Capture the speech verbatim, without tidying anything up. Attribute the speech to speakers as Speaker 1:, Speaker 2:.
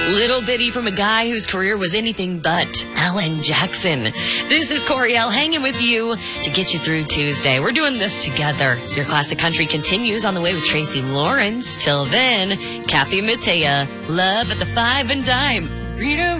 Speaker 1: Little bitty from a guy whose career was anything but Alan Jackson. This is Coriel hanging with you to get you through Tuesday. We're doing this together. Your classic country continues on the way with Tracy Lawrence. Till then, Kathy Mattea, Love at the Five and Dime. Rita